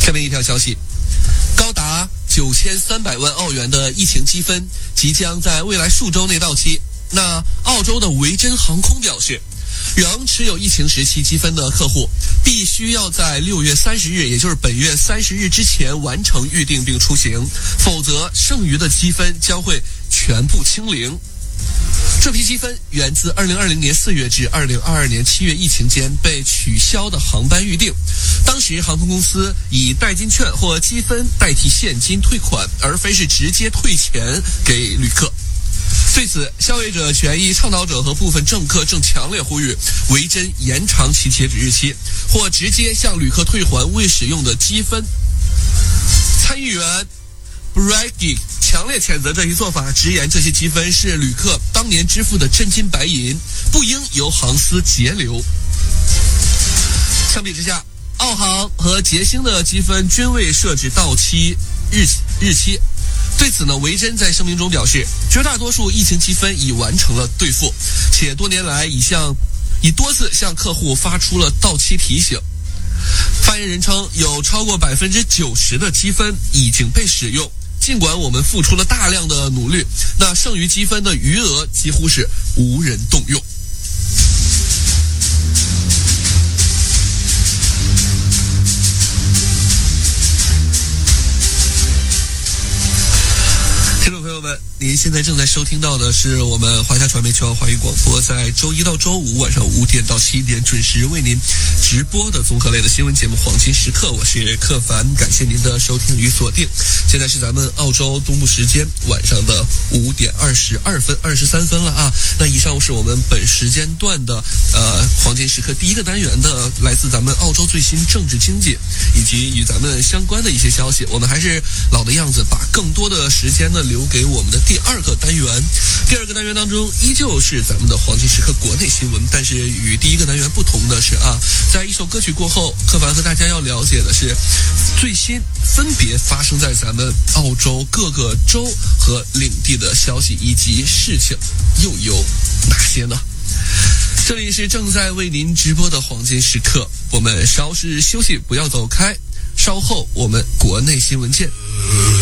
下面一条消息，高达9300万澳元的疫情积分即将在未来数周内到期。那澳洲的维珍航空表示，仍持有疫情时期积分的客户必须要在6月30日，也就是本月30日之前完成预订并出行，否则剩余的积分将会全部清零。这批积分源自2020年4月至2022年7月疫情间被取消的航班预订，当时航空公司以代金券或积分代替现金退款，而非是直接退钱给旅客。对此，消费者权益倡导者和部分政客正强烈呼吁维珍延长其截止日期，或直接向旅客退还未使用的积分。参议员 Bragg 强烈谴责这一做法，直言这些积分是旅客当年支付的真金白银，不应由航司截留。相比之下，澳航和捷星的积分均未设置到期日期。对此呢，维珍在声明中表示，绝大多数疫情积分已完成了兑付，且多年来已多次向客户发出了到期提醒。发言人称，有超过90%的积分已经被使用，尽管我们付出了大量的努力，那剩余积分的余额几乎是无人动用。听众朋友们，您现在正在收听到的是我们华夏传媒全网华语广播在周一到周五晚上5点到7点准时为您直播的综合类的新闻节目《黄金时刻》，我是克凡，感谢您的收听与锁定。现在是咱们澳洲东部时间晚上的5点23分了啊。那以上是我们本时间段的黄金时刻第一个单元的来自咱们澳洲最新政治经济以及与咱们相关的一些消息。我们还是老的样子，把更多的时间呢留给我们的第二个单元。第二个单元当中依旧是咱们的黄金时刻国内新闻，但是与第一个单元不同的是啊，在一首歌曲过后，克凡和大家要了解的是最新分别发生在咱们澳洲各个州和领地的消息以及事情又有哪些呢？这里是正在为您直播的黄金时刻，我们稍事休息，不要走开，稍后我们国内新闻见。